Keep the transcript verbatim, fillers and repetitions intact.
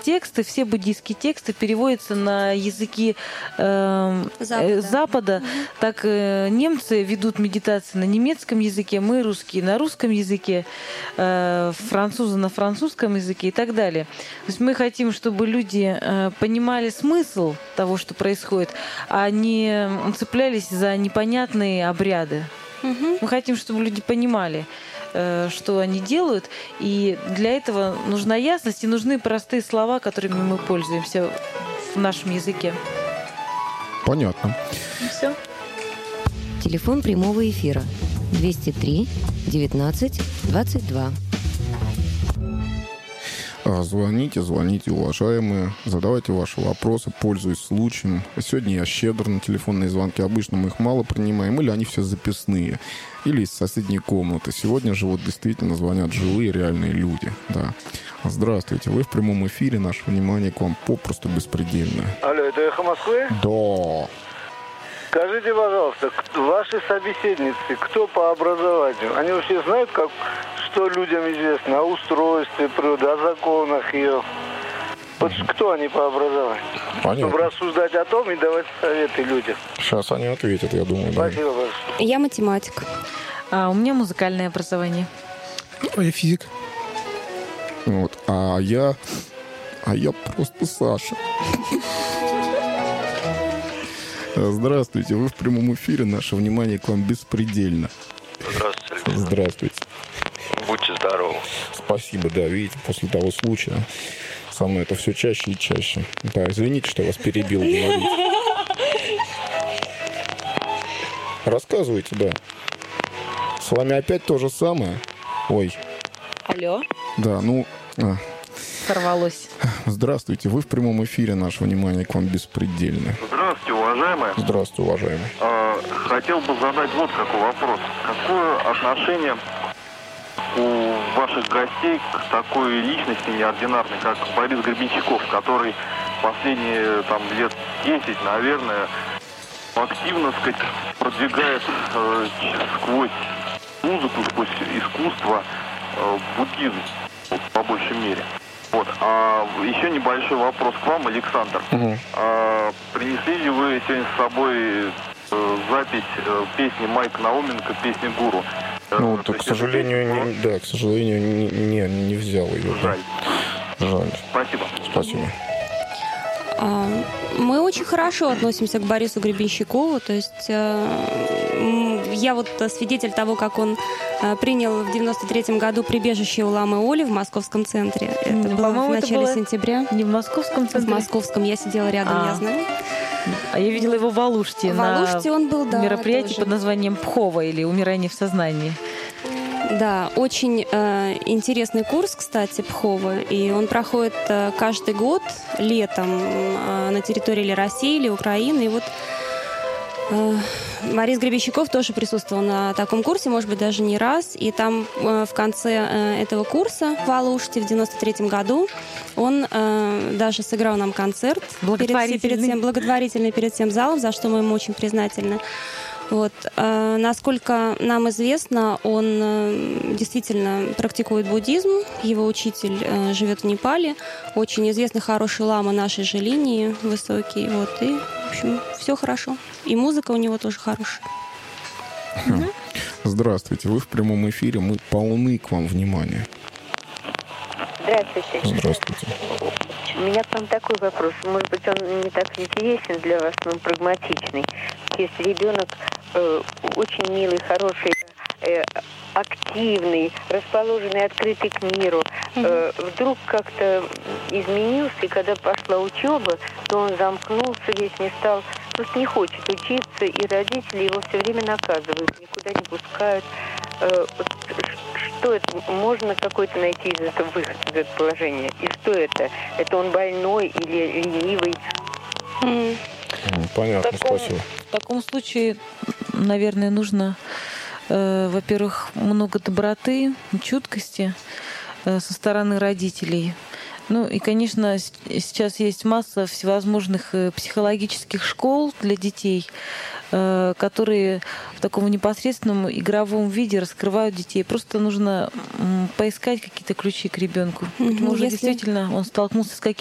тексты, все буддийские тексты переводятся на языки э, Запада. Запада. Угу. Так э, немцы ведут медитации на немецком языке, мы русские на русском языке, э, французы на французском языке и так далее. То есть мы хотим, чтобы люди э, понимали смысл того, что происходит, а не цеплялись за непонятные обряды. Угу. Мы хотим, чтобы люди понимали, что они делают, и для этого нужна ясность и нужны простые слова, которыми мы пользуемся в нашем языке. Понятно. Все. Телефон прямого эфира двести три девятнадцать двадцать два. Звоните, звоните, уважаемые, задавайте ваши вопросы, пользуясь случаем. Сегодня я щедр на телефонные звонки. Обычно мы их мало принимаем, или они все записные, или из соседней комнаты. Сегодня же вот действительно звонят живые, реальные люди. Да. Здравствуйте, вы в прямом эфире. Наше внимание к вам попросту беспредельное. Алло, это «Эхо Москвы»? Да. Скажите, пожалуйста, ваши собеседницы, кто по образованию? Они вообще знают, как, что людям известно о устройстве природы, о законах ее? Вот кто они по образованию? Понятно. Чтобы рассуждать о том и давать советы людям. Сейчас они ответят, я думаю. Спасибо да. большое. Я математик. А у меня музыкальное образование. А я физик. Вот. А я... А я просто Саша. Здравствуйте, вы в прямом эфире. Наше внимание к вам беспредельно. Здравствуйте. Здравствуйте. Будьте здоровы. Спасибо, да, видите, после того случая со мной это все чаще и чаще. Да, извините, что я вас перебил, говорить. Рассказывайте, да. С вами опять то же самое? Ой. Алло. Да, ну... А. Сорвалось. Здравствуйте, вы в прямом эфире. Наше внимание к вам беспредельно. Здравствуйте, уважаемые. Здравствуйте, уважаемый. А, хотел бы задать вот какой вопрос. Какое отношение у ваших гостей к такой личности неординарной, как Борис Гребенщиков, который последние там, лет десять, наверное, активно, так сказать, продвигает э, сквозь музыку, сквозь искусство э, буддизм, вот, по большей мере. Вот. А еще небольшой вопрос к вам, Александр. Угу. А, принесли ли вы сегодня с собой э, запись э, песни Майка Науменко, песни «Гуру»? Ну, э, то, к сожалению, не, да, к сожалению, не, не, не взял ее. Жаль. Да. Жаль. Спасибо. Спасибо. Мы очень хорошо относимся к Борису Гребенщикову, то есть я вот свидетель того, как он принял в девяносто третьем году прибежище у ламы Оли в московском центре. Это ну, было в начале сентября. Не в московском центре? В московском. Я сидела рядом, а. я знаю. А я видела его в Алуште. В Алуште он был, да. Мероприятие тоже. под названием «Пхова» или «Умирание в сознании». Да, очень э, интересный курс, кстати, Пхова, и он проходит э, каждый год летом э, на территории или России, или Украины, и вот э, Борис Гребенщиков тоже присутствовал на таком курсе, может быть, даже не раз, и там э, в конце э, этого курса в Алуште в девяносто третьем году он э, даже сыграл нам концерт благотворительный. Перед, перед всем, благотворительный перед всем залом, за что мы ему очень признательны. Вот. Э, насколько нам известно, он э, действительно практикует буддизм. Его учитель э, живет в Непале. Очень известный хороший лама нашей же линии, высокий. Вот. И, в общем, все хорошо. И музыка у него тоже хорошая. Здравствуйте, вы в прямом эфире. Мы полны к вам внимания. Здравствуйте. Здравствуйте. У меня к вам такой вопрос. Может быть, он не так интересен для вас, но прагматичный. Если ребенок э, очень милый, хороший, э, активный, расположенный, открытый к миру, э, вдруг как-то изменился, и когда пошла учеба, то он замкнулся весь, не стал, просто не хочет учиться, и родители его все время наказывают, никуда не пускают. Э, вот, что это? Можно какой-то найти из этого выход, из этого положения? И что это? Это он больной или ленивый? Mm. Понятно, в таком, спасибо. В таком случае, наверное, нужно, э, во-первых, много доброты, чуткости э, со стороны родителей. Ну и, конечно, сейчас есть масса всевозможных психологических школ для детей, которые в таком непосредственном игровом виде раскрывают детей. Просто нужно поискать какие-то ключи к ребенку. Mm-hmm. Может, Если... действительно он столкнулся с какими-то